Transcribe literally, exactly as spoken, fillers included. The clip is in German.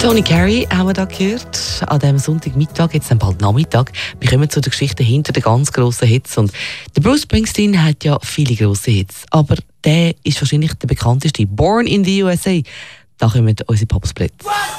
Tony Carey haben wir da gehört, an diesem Sonntagmittag, jetzt dann bald Nachmittag. Wir kommen zu der Geschichte hinter den ganz grossen Hits. Und der Bruce Springsteen hat ja viele grosse Hits, aber der ist wahrscheinlich der bekannteste. Born in the U S A. Da kommen unsere Pop-Splits.